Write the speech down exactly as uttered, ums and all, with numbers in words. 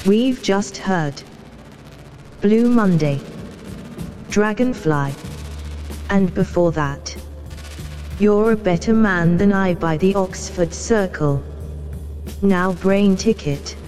We've just heard Blue Monday, Dragonfly, and before that, You're a Better Man Than I by the Oxford Circle. Now Brain Ticket.